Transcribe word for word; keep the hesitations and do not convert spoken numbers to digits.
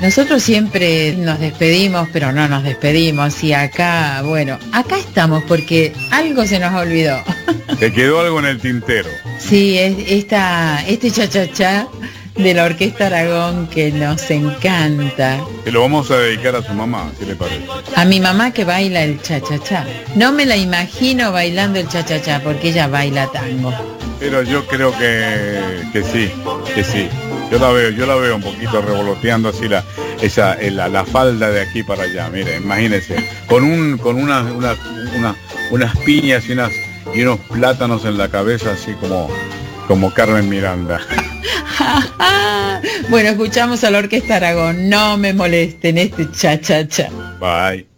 Nosotros siempre nos despedimos, pero no nos despedimos. Y acá, bueno, acá estamos porque algo se nos olvidó. ¿Te quedó algo en el tintero? Sí, es esta, este cha-cha-cha de la Orquesta Aragón que nos encanta. Que lo vamos a dedicar a su mamá, ¿qué le parece? A mi mamá que baila el cha-cha-cha. No me la imagino bailando el cha-cha-cha porque ella baila tango. Pero yo creo que, que sí, que sí. Yo la veo, yo la veo un poquito revoloteando así la, esa, la, la falda de aquí para allá, mire, imagínese, con un, con unas, unas, unas, unas piñas y unas, y unos plátanos en la cabeza, así como, como Carmen Miranda. Bueno, escuchamos a la Orquesta Aragón. No me molesten este cha-cha-cha. Bye.